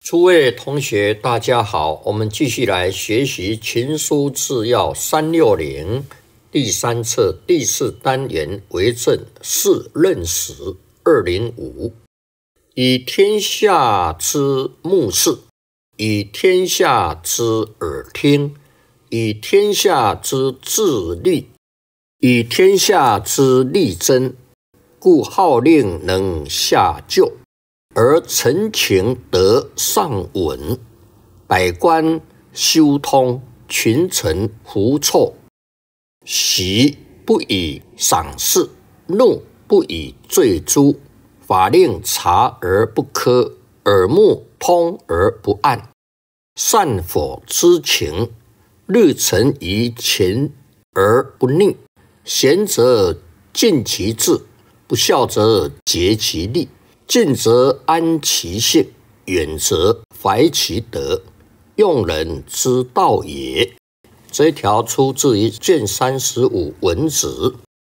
诸位同学，大家好，我们继续来学习《群书治要360》第3册第4单元为政4任史205。以天下之目视，以天下之耳听，以天下之智虑，以天下之力争，故号令能下救，而陈情得上稳，百官修通，群臣服诮。喜不以赏识，怒不以罪诛。法令察而不苛，耳目通而不暗。善否知情，日陈于前而不逆。贤则尽其志，不孝则竭其力。近则安其性，远则怀其德，用人之道也。这一条出自于卷35文子。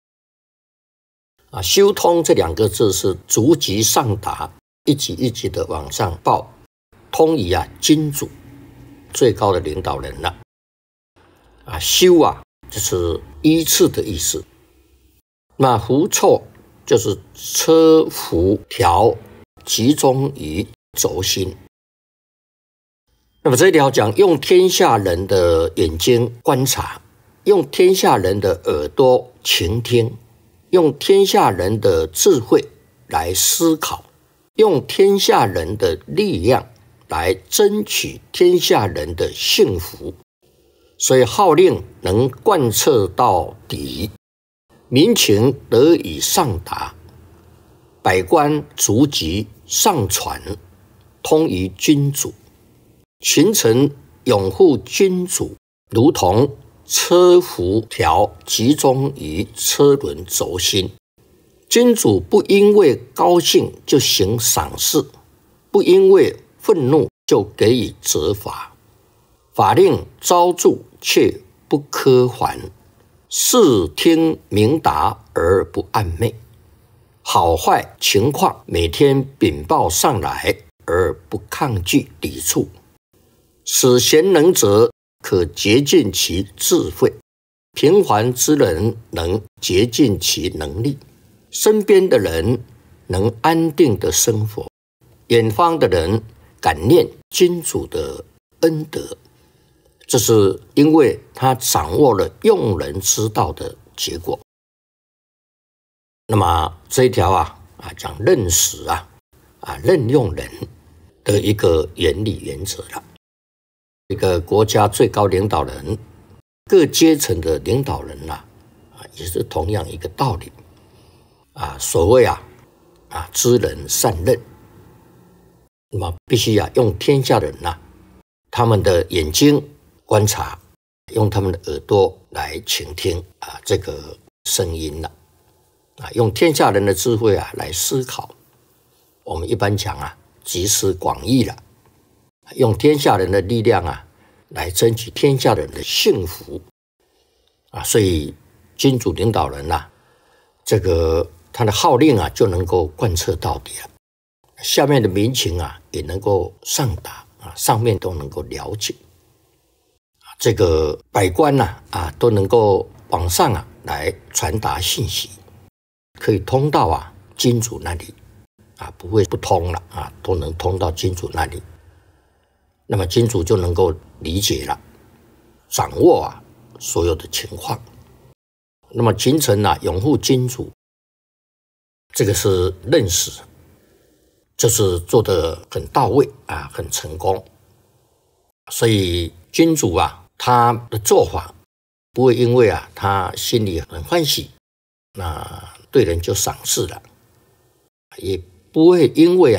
修通这2个字是逐级上达，一级一级的往上报。通于君主，最高的领导人了。修就是依次的意思。那服诮就是车服调，集中于轴心。那么这一条讲用天下人的眼睛观察，用天下人的耳朵倾听，用天下人的智慧来思考，用天下人的力量来争取天下人的幸福。所以号令能贯彻到底，民情得以上达，百官逐级上传，通于君主。群臣拥护君主，如同车服调集中于车轮轴心。君主不因为高兴就行赏识，不因为愤怒就给予责罚。法令昭著却不苛还，视听明达而不暧昧。好坏情况每天禀报上来，而不抗拒抵触。使贤能者可竭尽其智慧，平凡之人能竭尽其能力，身边的人能安定的生活，远方的人感念君主的恩德。这是因为他掌握了用人之道的结果。那么这一条讲任史任用人的一个原理原则了。一个国家最高领导人，各阶层的领导人也是同样一个道理所谓知人善任，那么必须用天下人他们的眼睛观察，用他们的耳朵来倾听这个声音用天下人的智慧来思考。我们一般讲集思广益了，用天下人的力量来争取天下人的幸福所以君主领导人这个他的号令就能够贯彻到底了，下面的民情也能够上达上面都能够了解这个百官都能够往上来传达信息，可以通到君主那里不会不通了都能通到君主那里。那么君主就能够理解了，掌握所有的情况。那么群臣拥护君主，这个是任史，就是做得很到位很成功。所以君主他的做法不会因为他心里很欢喜，那对人就赏识了，也不会因为